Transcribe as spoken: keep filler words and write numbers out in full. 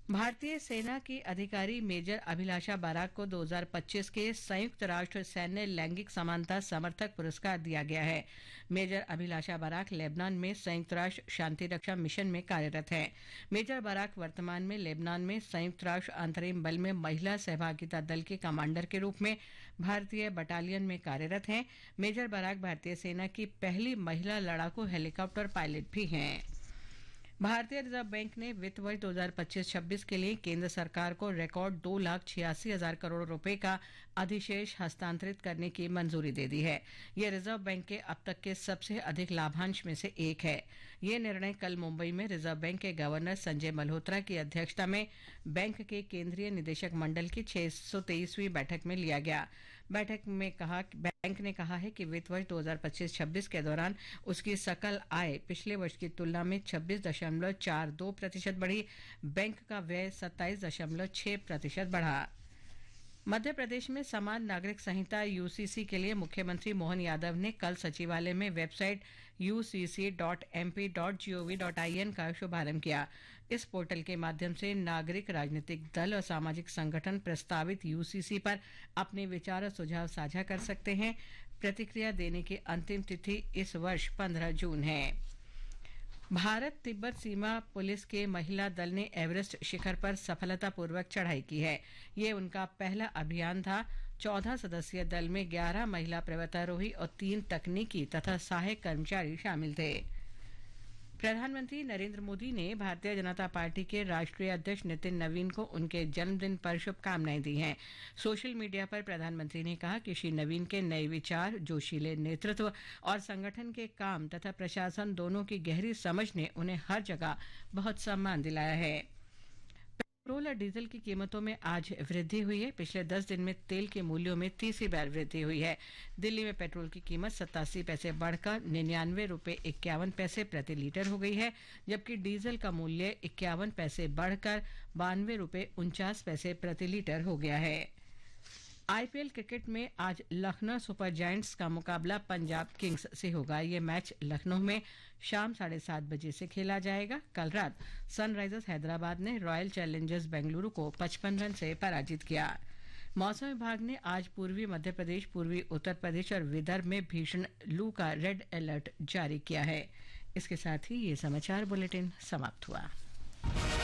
भारतीय सेना की अधिकारी मेजर अभिलाषा बराक को दो हज़ार पच्चीस के संयुक्त राष्ट्र सैन्य लैंगिक समानता समर्थक पुरस्कार दिया गया है। मेजर अभिलाषा बराक लेबनान में संयुक्त राष्ट्र शांति रक्षा मिशन में कार्यरत हैं। मेजर बराक वर्तमान में लेबनान में संयुक्त राष्ट्र अंतरिम बल में महिला सहभागिता दल के कमांडर के रूप में भारतीय बटालियन में कार्यरत हैं। मेजर बराक भारतीय सेना की पहली महिला लड़ाकू हेलीकॉप्टर पायलट भी हैं। भारतीय रिजर्व बैंक ने वित्त वर्ष दो हज़ार पच्चीस छब्बीस के लिए केंद्र सरकार को रिकॉर्ड दो लाख छियासी हजार करोड़ रुपए का अधिशेष हस्तांतरित करने की मंजूरी दे दी है। यह रिजर्व बैंक के अब तक के सबसे अधिक लाभांश में से एक है। यह निर्णय कल मुंबई में रिजर्व बैंक के गवर्नर संजय मल्होत्रा की अध्यक्षता में बैंक के केंद्रीय निदेशक मंडल की छह सौ तेईसवीं बैठक में लिया गया। बैठक में कहा बैंक ने कहा है कि वित्त वर्ष दो हज़ार पच्चीस छब्बीस के दौरान उसकी सकल आय पिछले वर्ष की तुलना में छब्बीस दशमलव चार दो प्रतिशत बढ़ी। बैंक का व्यय सत्ताईस दशमलव छह प्रतिशत बढ़ा। मध्य प्रदेश में समान नागरिक संहिता यूसीसी के लिए मुख्यमंत्री मोहन यादव ने कल सचिवालय में website you see C dot M P dot G O V dot I N का शुभारंभ किया। इस पोर्टल के माध्यम से नागरिक, राजनीतिक दल और सामाजिक संगठन प्रस्तावित यूसीसी पर अपने विचार और सुझाव साझा कर सकते हैं। प्रतिक्रिया देने की अंतिम तिथि इस वर्ष पंद्रह जून है। भारत तिब्बत सीमा पुलिस के महिला दल ने एवरेस्ट शिखर पर सफलतापूर्वक चढ़ाई की है। ये उनका पहला अभियान था। चौदह सदस्यीय दल में ग्यारह महिला पर्वतारोही और तीन तकनीकी तथा सहायक कर्मचारी शामिल थे। प्रधानमंत्री नरेंद्र मोदी ने भारतीय जनता पार्टी के राष्ट्रीय अध्यक्ष नितिन नवीन को उनके जन्मदिन पर शुभकामनाएं दी हैं। सोशल मीडिया पर प्रधानमंत्री ने कहा कि श्री नवीन के नए विचार, जोशीले नेतृत्व और संगठन के काम तथा प्रशासन दोनों की गहरी समझ ने उन्हें हर जगह बहुत सम्मान दिलाया है। पेट्रोल और डीजल की कीमतों में आज वृद्धि हुई है। पिछले दस दिन में तेल के मूल्यों में तीसरी बार वृद्धि हुई है। दिल्ली में पेट्रोल की कीमत सत्तासी पैसे बढ़कर निन्यानवे रुपये इक्यावन पैसे प्रति लीटर हो गई है, जबकि डीजल का मूल्य इक्यावन पैसे बढ़कर बानवे रुपये उनचास पैसे प्रति लीटर हो गया है। आईपीएल क्रिकेट में आज लखनऊ सुपर जायंट्स का मुकाबला पंजाब किंग्स से होगा। यह मैच लखनऊ में शाम साढ़े सात बजे से खेला जाएगा। कल रात सनराइजर्स हैदराबाद ने रॉयल चैलेंजर्स बेंगलुरु को पचपन रन से पराजित किया। मौसम विभाग ने आज पूर्वी मध्य प्रदेश, पूर्वी उत्तर प्रदेश और विदर्भ में भीषण लू का रेड अलर्ट जारी किया है। इसके साथ ही ये समाचार बुलेटिन समाप्त हुआ।